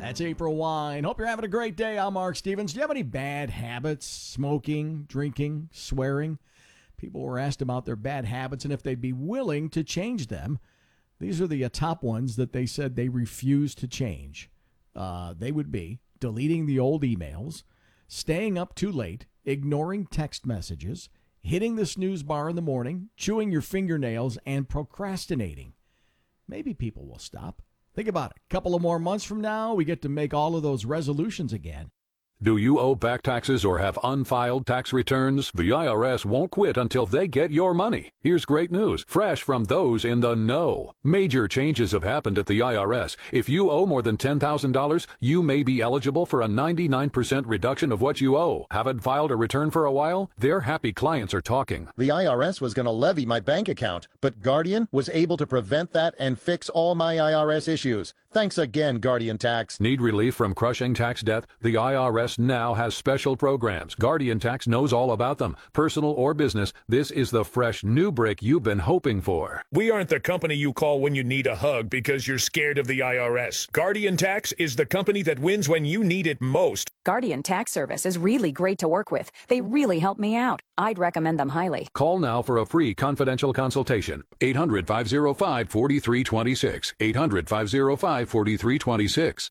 That's April Wine. Hope you're having a great day. I'm Mark Stevens. Do you have any bad habits? Smoking, drinking, swearing? People were asked about their bad habits and if they'd be willing to change them. These are the top ones that they said they refuse to change. They would be deleting the old emails, staying up too late, ignoring text messages, hitting the snooze bar in the morning, chewing your fingernails, and procrastinating. Maybe people will stop. Think about it. A couple of more months from now, we get to make all of those resolutions again. Do you owe back taxes or have unfiled tax returns? The IRS won't quit until they get your money. Here's great news, fresh from those in the know. Major changes have happened at the IRS. If you owe more than $10,000, you may be eligible for a 99% reduction of what you owe. Haven't filed a return for a while? Their happy clients are talking. The IRS was going to levy my bank account, but Guardian was able to prevent that and fix all my IRS issues. Thanks again, Guardian Tax. Need relief from crushing tax debt? The IRS now has special programs. Guardian Tax knows all about them. Personal or business, this is the fresh new break you've been hoping for. We aren't the company you call when you need a hug because you're scared of the IRS. Guardian Tax is the company that wins when you need it most. Guardian Tax Service is really great to work with. They really help me out. I'd recommend them highly. Call now for a free confidential consultation. 800-505-4326. 800-505-4326.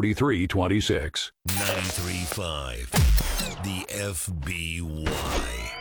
800-505-4326. 93.5. The FBY.